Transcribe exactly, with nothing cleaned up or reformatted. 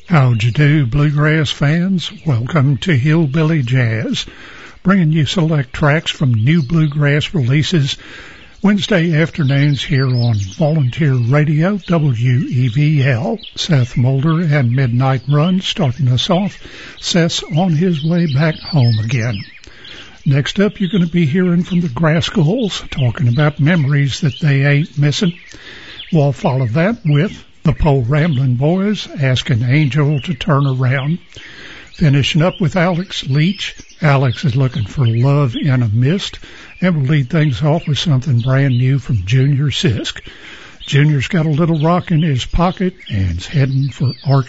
How'd you do, bluegrass fans? Welcome to Hillbilly Jazz, bringing you select tracks from new bluegrass releases Wednesday afternoons here on Volunteer Radio, W E V L. Seth Mulder and Midnight Run starting us off. Seth's on his way back home again. Next up, you're going to be hearing from the Grascals, talking about memories that they ain't missing. We'll follow that with the Po Ramblin' Boys, asking Angel to turn around. Finishing up with Alex Leach. Alex is looking for love in a mist. And we'll lead things off with something brand new from Junior Sisk. Junior's got a little rock in his pocket and is heading for Arkansas.